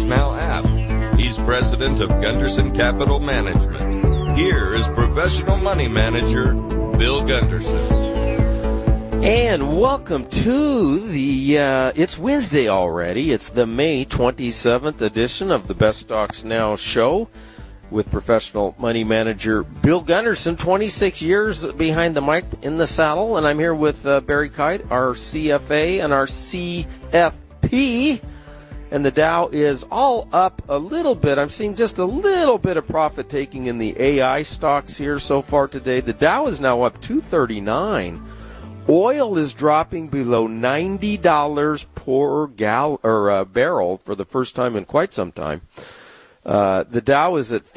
StocksNow app. He's president of Gunderson Capital Management. Here is professional money manager Bill Gunderson. And welcome to the, it's Wednesday already. It's the May 27th edition of the Best Stocks Now show with professional money manager Bill Gunderson, 26 years behind the mic in the saddle. And I'm here with Barry Kite, our CFA and our CFP. And the Dow is all up a little bit. I'm seeing just a little bit of profit taking in the AI stocks here so far today. The Dow is now up 239. Oil is dropping below $90 per barrel for the first time in quite some time. The Dow is at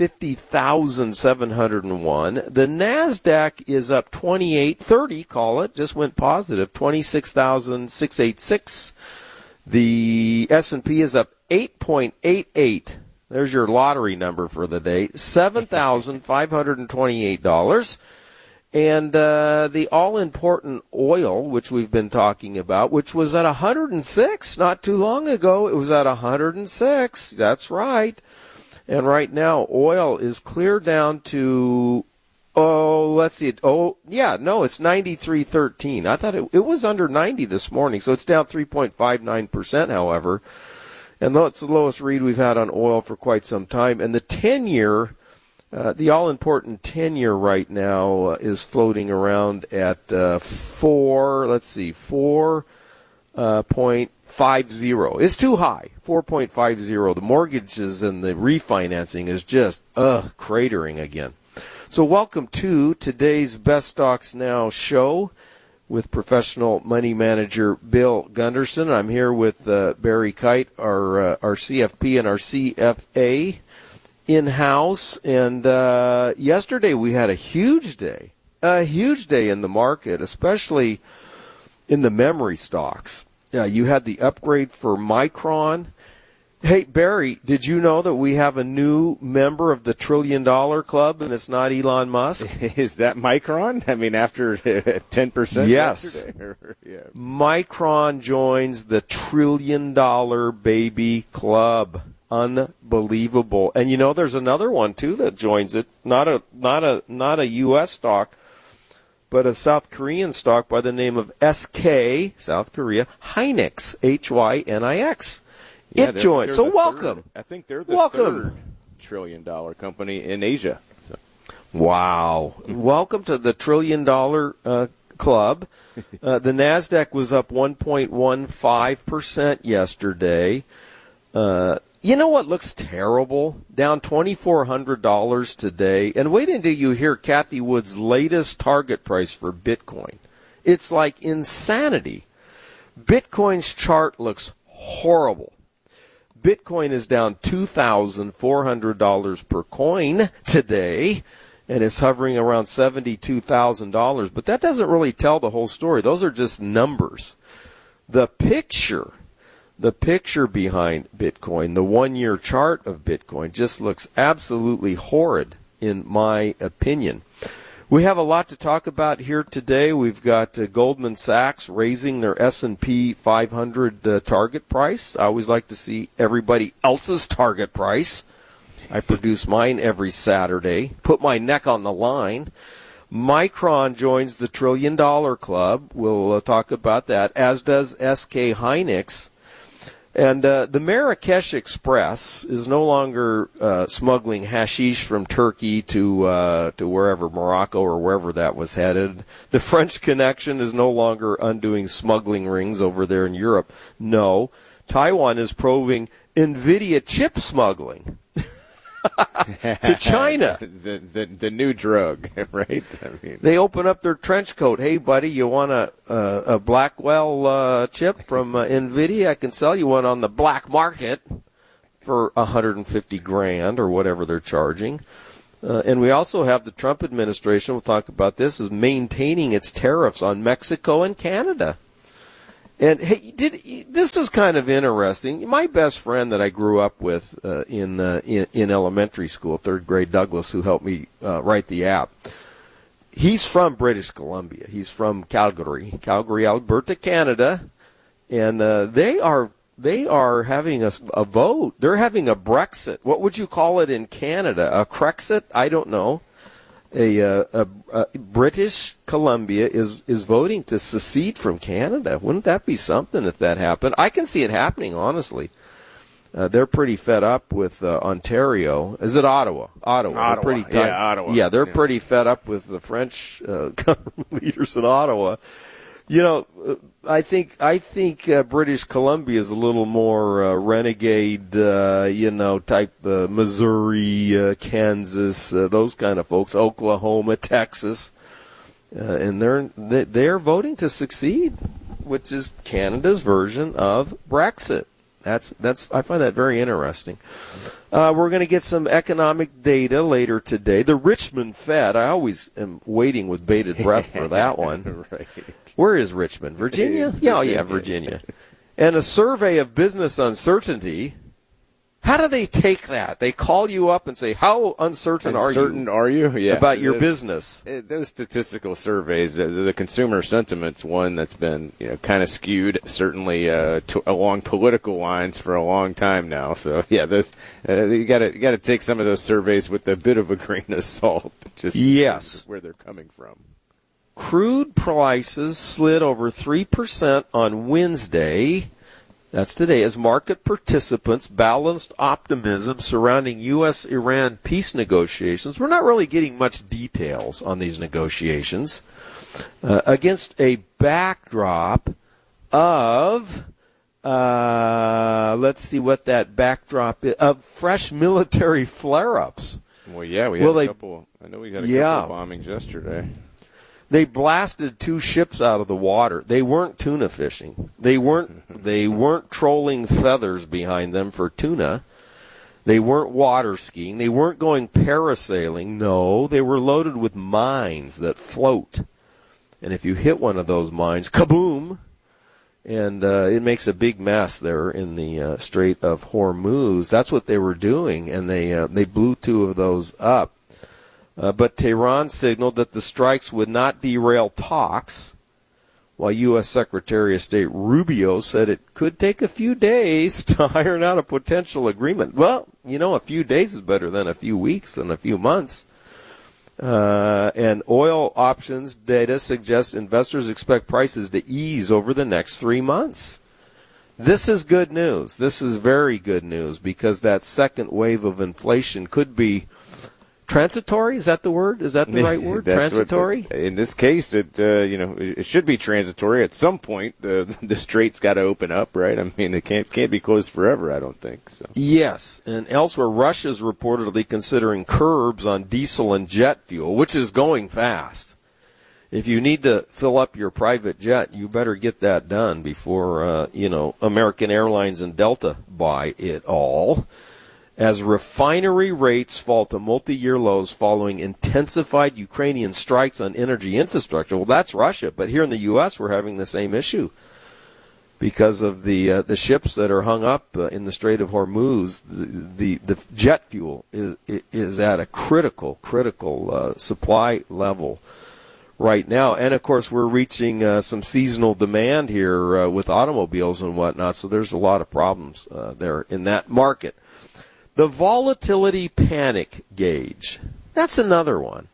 50,701. The NASDAQ is up 2830, call it, just went positive, 26,686. The S&P is up 8.88. There's your lottery number for the day, $7,528. And the all-important oil, which we've been talking about, which was at 106 not too long ago. It was at 106. That's right. And right now, oil is clear down to, it's 93.13. I thought it was under 90 this morning, so it's down 3.59%, however. And it's the lowest read we've had on oil for quite some time. And the 10-year... the all-important 10-year right now is floating around at 4.50. It's too high, 4.50. The mortgages and the refinancing is just cratering again. So welcome to today's Best Stocks Now show with professional money manager Bill Gunderson. I'm here with Barry Kite, our CFP and our CFA. In-house, and yesterday we had a huge day in the market, especially in the memory stocks. You had the upgrade for Micron. Hey, Barry, did you know that we have a new member of the $1 Trillion Club, and it's not Elon Musk? Is that Micron? I mean, after 10% yes. yesterday? Yeah. Micron joins the $1 Trillion Baby Club. Unbelievable. And you know, there's another one too that joins it. Not a US stock, but a South Korean stock by the name of SK, South Korea, Hynix, Hynix. Yeah, it joins. So welcome. I think they're the third $1 trillion company in Asia. So. Wow. Welcome to the $1 Trillion Club. The NASDAQ was up 1.15% yesterday. You know what looks terrible? Down $2,400 today. And wait until you hear Kathy Wood's latest target price for Bitcoin. It's like insanity. Bitcoin's chart looks horrible. Bitcoin is down $2,400 per coin today and is hovering around $72,000. But that doesn't really tell the whole story. Those are just numbers. The picture behind Bitcoin, the one-year chart of Bitcoin, just looks absolutely horrid, in my opinion. We have a lot to talk about here today. We've got Goldman Sachs raising their S&P 500 target price. I always like to see everybody else's target price. I produce mine every Saturday. Put my neck on the line. Micron joins the $1 Trillion Club. We'll talk about that, as does SK Hynix. And the Marrakesh Express is no longer smuggling hashish from Turkey to wherever, Morocco or wherever that was headed. The French Connection is no longer undoing smuggling rings over there in Europe. No, Taiwan is probing NVIDIA chip smuggling to China. the new drug, right? I mean, they open up their trench coat. Hey, buddy, you want a Blackwell chip from NVIDIA? I can sell you one on the black market for $150,000 or whatever they're charging. And we also have the Trump administration, we'll talk about this, is maintaining its tariffs on Mexico and Canada. And hey, this is kind of interesting. My best friend that I grew up with in elementary school, third grade, Douglas, who helped me write the app, he's from British Columbia. He's from Calgary, Alberta, Canada, and they are they are having a vote. They're having a Brexit. What would you call it in Canada? A Crexit? I don't know. A British Columbia is voting to secede from Canada. Wouldn't that be something if that happened? I can see it happening, honestly. They're pretty fed up with Ontario. Is it Ottawa? Ottawa. They're pretty yeah, Ottawa. Yeah, they're pretty fed up with the French government leaders in Ottawa. You know, I think British Columbia is a little more renegade, type Missouri, Kansas, those kind of folks, Oklahoma, Texas, and they're voting to secede, which is Canada's version of Brexit. That's I find that very interesting. We're going to get some economic data later today. The Richmond Fed, I always am waiting with bated breath for that one. Right. Where is Richmond? Virginia? Yeah, Virginia. And a survey of business uncertainty. How do they take that? They call you up and say, how uncertain are you Yeah. about your business? Those statistical surveys, the consumer sentiment's one that's been kind of skewed, certainly along political lines for a long time now. So yeah, you got to take some of those surveys with a bit of a grain of salt. Just where they're coming from. Crude prices slid over 3% on Wednesday. That's today, as market participants balanced optimism surrounding U.S.-Iran peace negotiations. We're not really getting much details on these negotiations against a backdrop of, let's see what that backdrop is, of fresh military flare-ups. Well, yeah, we had a couple. I know we had a couple of bombings yesterday. They blasted 2 ships out of the water. They weren't tuna fishing. They weren't trolling feathers behind them for tuna. They weren't water skiing. They weren't going parasailing. No, they were loaded with mines that float. And if you hit one of those mines, kaboom! And it makes a big mess there in the Strait of Hormuz. That's what they were doing, and they blew 2 of those up. But Tehran signaled that the strikes would not derail talks, while U.S. Secretary of State Rubio said it could take a few days to iron out a potential agreement. Well, a few days is better than a few weeks and a few months. And oil options data suggests investors expect prices to ease over the next 3 months. This is good news. This is very good news, because that second wave of inflation could be transitory. Is that the word? Is that the right word? Transitory? In this case, it should be transitory. At some point, the strait's got to open up, right? I mean, it can't be closed forever, I don't think. So. Yes, and elsewhere, Russia's reportedly considering curbs on diesel and jet fuel, which is going fast. If you need to fill up your private jet, you better get that done before, American Airlines and Delta buy it all. As refinery rates fall to multi-year lows following intensified Ukrainian strikes on energy infrastructure. Well, that's Russia, but here in the U.S. we're having the same issue because of the ships that are hung up in the Strait of Hormuz. The jet fuel is at a critical supply level right now, and of course we're reaching some seasonal demand here with automobiles and whatnot. So there's a lot of problems there in that market. The volatility panic gauge. That's another one.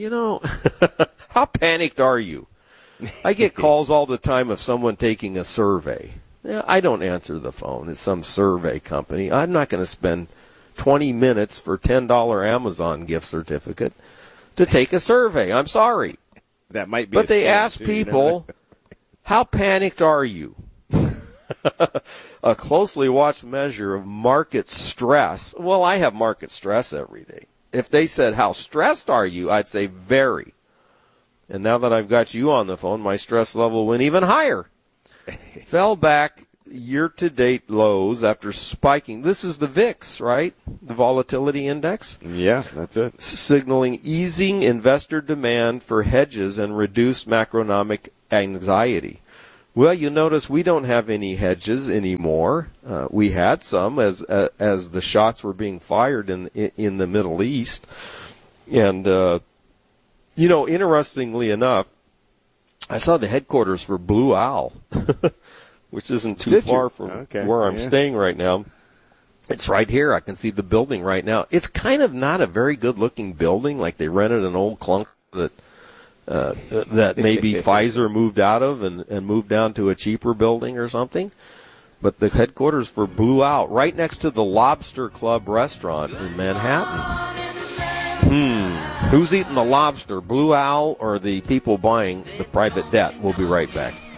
How panicked are you? I get calls all the time of someone taking a survey. I don't answer the phone. It's some survey company. I'm not going to spend 20 minutes for $10 Amazon gift certificate to take a survey. I'm sorry. That might be. But they ask people, how panicked are you? A closely watched measure of market stress. Well, I have market stress every day. If they said, how stressed are you? I'd say very. And now that I've got you on the phone, my stress level went even higher. Fell back year-to-date lows after spiking. This is the VIX, right? The volatility index? Yeah, that's it. Signaling easing investor demand for hedges and reduced macroeconomic anxiety. Well, you notice we don't have any hedges anymore. We had some as the shots were being fired in the Middle East. And, interestingly enough, I saw the headquarters for Blue Owl. which isn't too Did far you? from Okay, where I'm yeah. staying right now. It's right here. I can see the building right now. It's kind of not a very good-looking building, like they rented an old clunk that maybe Pfizer moved out of and moved down to a cheaper building or something. But the headquarters for Blue Owl, right next to the Lobster Club restaurant in Manhattan. Who's eating the lobster, Blue Owl or the people buying the private jet? We'll be right back.